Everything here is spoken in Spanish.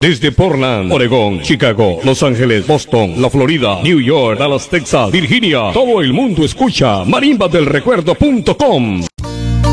Desde Portland, Oregón, Chicago, Los Ángeles, Boston, la Florida, New York, Dallas, Texas, Virginia, todo el mundo escucha marimbadelrecuerdo.com.